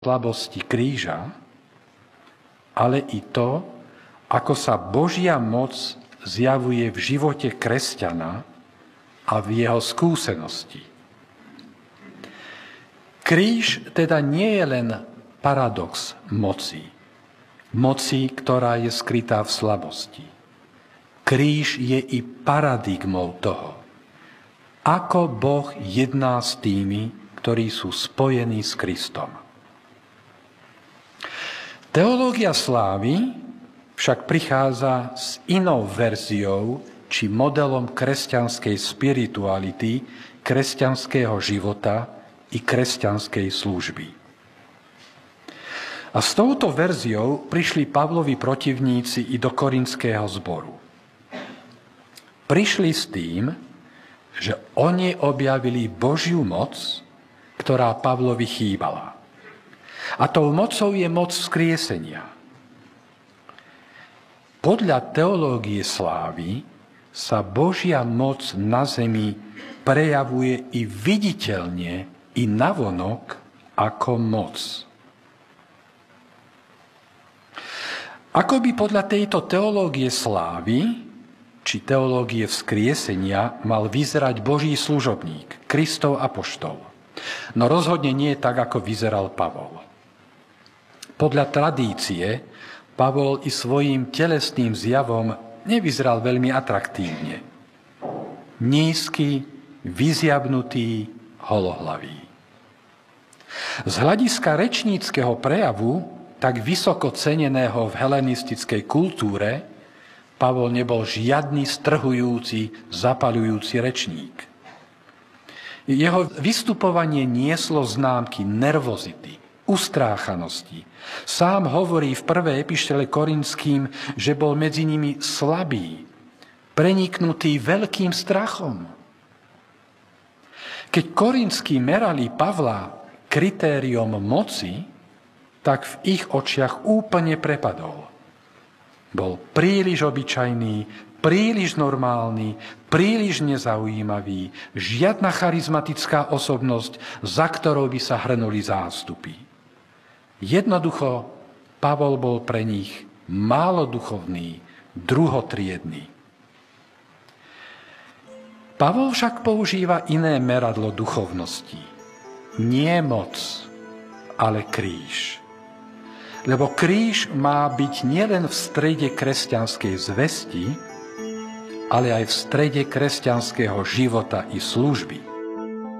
slabosti kríža, ale i to, ako sa Božia moc zjavuje v živote kresťana a v jeho skúsenosti. Kríž teda nie je len paradox moci, ktorá je skrytá v slabosti. Kríž je i paradigmou toho, ako Boh jedná s tými, ktorí sú spojení s Kristom. Teológia slávy však prichádza s inou verziou či modelom kresťanskej spirituality, kresťanského života i kresťanskej služby. A s touto verziou prišli Pavlovi protivníci i do korinského zboru. Prišli s tým, že oni objavili Božiu moc, ktorá Pavlovi chýbala. A tou mocou je moc vzkriesenia. Podľa teológie slávy sa Božia moc na zemi prejavuje i viditeľne, i navonok ako moc. Ako by podľa tejto teológie slávy, či teológie vzkriesenia, mal vyzerať Boží služobník, Kristov apoštol? No rozhodne nie tak, ako vyzeral Pavol. Podľa tradície Pavol i svojím telesným zjavom nevyzeral veľmi atraktívne. Nízky, vyziabnutý, holohlavý. Z hľadiska rečníckeho prejavu, tak vysoko ceneného v helenistickej kultúre, Pavol nebol žiadny strhujúci, zapaľujúci rečník. Jeho vystupovanie nieslo známky nervozity, ustráchanosti. Sám hovorí v prvej epištole Korinským, že bol medzi nimi slabý, preniknutý veľkým strachom. Keď Korinskí merali Pavla kritériom moci, tak v ich očiach úplne prepadol. Bol príliš obyčajný, príliš normálny, príliš nezaujímavý, žiadna charizmatická osobnosť, za ktorou by sa hrnuli zástupy. Jednoducho, Pavol bol pre nich málo duchovný, druhotriedny. Pavol však používa iné meradlo duchovnosti. Nie moc, ale kríž. Lebo kríž má byť nielen v strede kresťanskej zvesti, ale aj v strede kresťanského života i služby.